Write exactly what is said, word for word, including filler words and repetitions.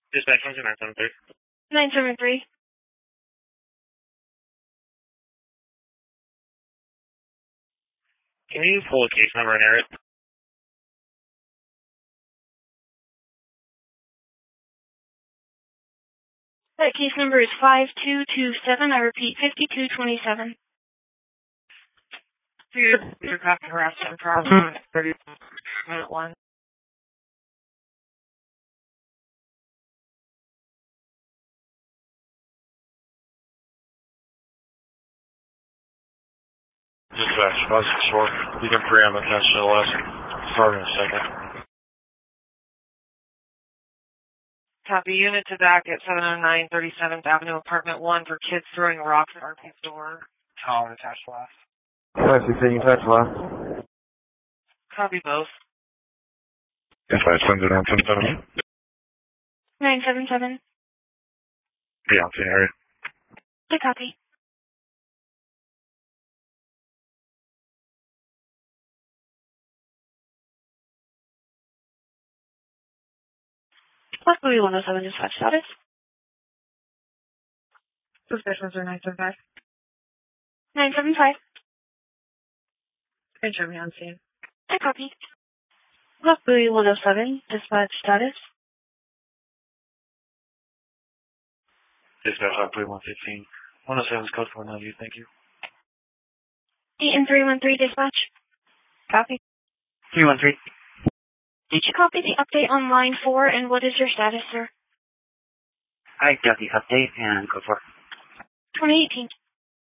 Dispatch one two nine seven three. nine seven three. Can you pull a case number and air it? That case number is five two two seven. I repeat, fifty-two twenty-seven. For your aircraft harassment problem, thirty minute one. Dispatch, positive short. You can preamp attention to the last. Start in a second. Copy. Unit to back at seven oh nine thirty-seventh Avenue, Apartment one for kids throwing rocks at R P's door. Tower attached last. five six eight, attached last. Copy both. Dispatch one zero nine seven seven. nine seven seven. Beyonce area. I copy. West Louis one oh seven, dispatch status. Suspicions are nine seven five. nine seven five. Enter me on scene. I copy. West Louis one oh seven, dispatch status. Dispatch on three one fifteen. one oh seven is code four ninety. Thank you. eight and three one three, dispatch. Copy. three one three. Did you copy the update on line four, and what is your status, sir? I got the update and go for it. twenty eighteen.